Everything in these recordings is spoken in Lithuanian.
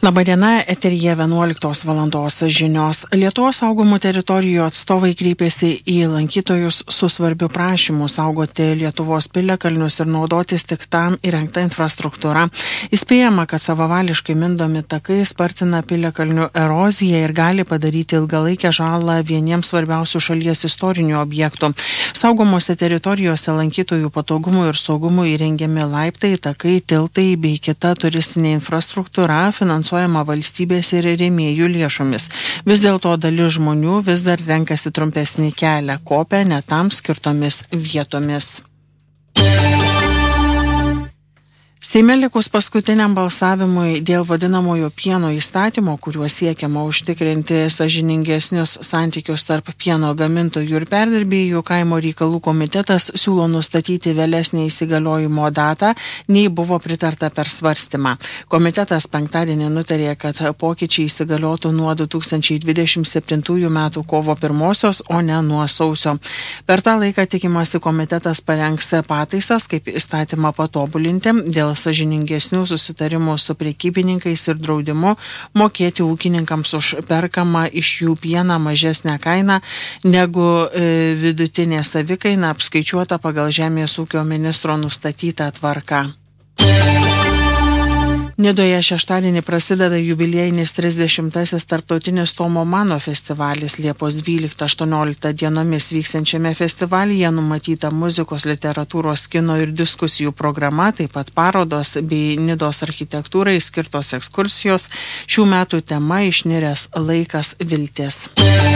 Labadiena, eteryje 11 valandos žinios. Lietuvos saugomų teritorijų atstovai kreipėsi į lankytojus su svarbiu prašymu saugoti Lietuvos piliakalnius ir naudotis tik tam įrengta infrastruktūra. Įspėjama, kad savavališkai mindomi takai spartina piliakalnių eroziją ir gali padaryti ilgalaikę žalą vieniems svarbiausių šalies istorinių objektų. Saugomose teritorijose lankytojų patogumui ir saugumui įrengiami laiptai, takai, tiltai bei kita turistinė infrastruktūra finansuojama valstybės ir rėmėjų lėšomis. Vis dėlto dalis žmonių vis dar renkasi trumpesnį kelią, kopia ne tam skirtomis vietomis. Seime likus paskutiniam balsavimui dėl vadinamojo pieno įstatymo, kuriuo siekiama užtikrinti sąžiningesnius santykius tarp pieno gamintojų ir perdirbėjų, kaimo reikalų komitetas siūlo nustatyti vėlesnį įsigaliojimo datą, nei buvo pritarta per svarstymą. Komitetas penktadienį nutarė, kad pokyčiai įsigaliotų nuo 2027 metų kovo 1, o ne nuo sausio. Per tą laiką tikimasi komitetas parengs pataisas, kaip įstatymą patobulinti dėl sąžiningesnių susitarimų su prekybininkais ir draudimu mokėti ūkininkams už perkamą iš jų pieną mažesnę kainą negu vidutinė savikaina apskaičiuota pagal Žemės ūkio ministro nustatytą tvarką. Nidoje šeštadienį prasideda jubiliejinis 30-asis tarptautinis Tomo Mano festivalis. Liepos 12-18 dienomis vyksiančiame festivalyje numatyta muzikos, literatūros, kino ir diskusijų programa, taip pat parodos bei Nidos architektūrai skirtos ekskursijos. Šių metų tema išniręs laikas viltis.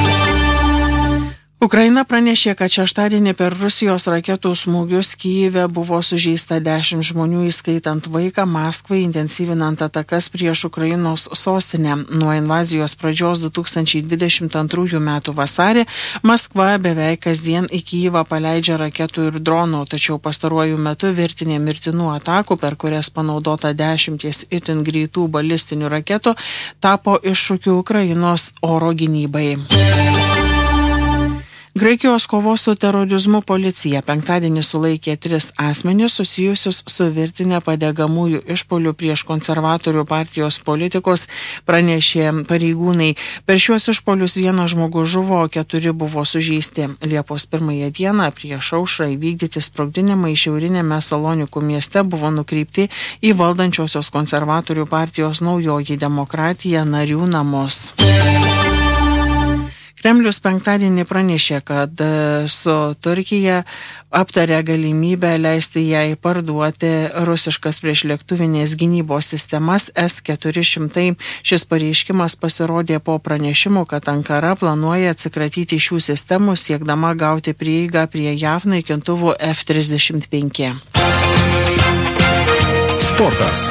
Ukraina pranešė, kad šeštadienį per Rusijos raketų smūgius Kyjive buvo sužeista 10 žmonių, įskaitant vaiką, Maskvai intensyvinant atakas prieš Ukrainos sostinę. Nuo invazijos pradžios 2022 m. vasarį Maskva beveik kasdien į Kyjivą paleidžia raketų ir dronų, tačiau pastaruoju metu virtinė mirtinų atakų, per kurias panaudota 10 itin greitų balistinių raketų, tapo iššūkiu Ukrainos oro gynybai. Graikijos kovos su terorizmu policija penktadienį sulaikė 3 asmenis susijusius su virtinė padegamųjų išpuolių prieš konservatorių partijos politikus, pranešė pareigūnai. Per šiuos išpuolius 1 žmogus žuvo, o 4 buvo sužeisti. Liepos 1 dieną prieš aušrą įvykdyti sprogdinimai šiaurinėme Salonikų mieste buvo nukreipti į valdančiosios konservatorių partijos Naujoji demokratija narių namus. Kremlius penktadienį pranešė, kad su Turkija aptarė galimybę leisti jai parduoti rusiškas priešlėktuvinės gynybos sistemas S-400. Šis pareiškimas pasirodė po pranešimų, kad Ankara planuoja atsikratyti šių sistemų, siekdama gauti prieigą prie JAV naikintuvų F-35. Sportas.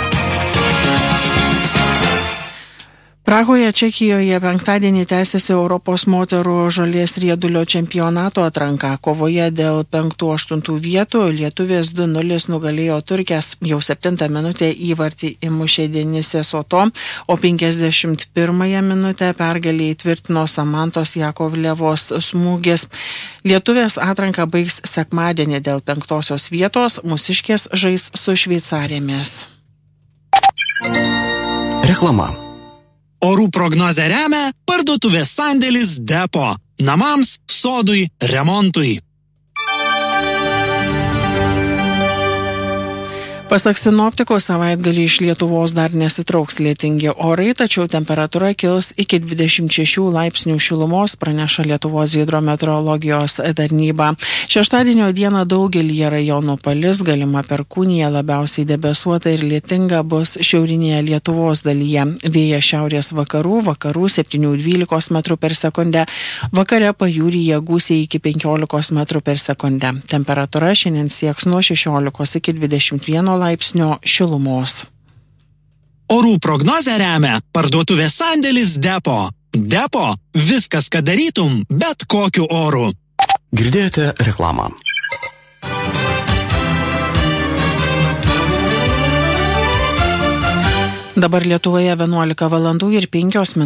Prahoje, Čekijoje penktadienį tęsiasi Europos moterų žolės riedulio čempionato atranka. Kovoje dėl 5-8 vietų lietuvės 2-0 nugalėjo turkės. Jau 7 minutę įvartį įmušė Denisė Soto, o 51 minutę pergalę įtvirtino Samantos Jakovlevos smūgis. Lietuvės atranka baigs sekmadienį dėl 5 vietos. Mūsiškės žais su Šveicarėmis. Reklama. Orų prognozę remia parduotuvės sandėlis Depo. Namams, sodui, remontui. Pasak sinoptikos, savaitgalį iš Lietuvos dar nesitrauks lietingi orai, tačiau temperatūra kils iki 26 laipsnių šilumos, praneša Lietuvos hidrometeorologijos tarnyba. Šeštadienio dieną daugelyje rajonų palis, galima perkūnija, labiausiai debesuota ir lietinga bus šiaurinėje Lietuvos dalyje. Vėjas šiaurės vakarų 7-12 m/s, vakare pajūryje gūsiai iki 15 m/s. Temperatūra šiandien sieks nuo 16 iki 21 laipsnio šilumos. Orų prognozę remia parduotuvės sandėlis Depo. Depo – viskas, ką darytum, bet kokiu oru. Girdėjote reklamą. Dabar Lietuvoje 11 valandų ir 5 minutės.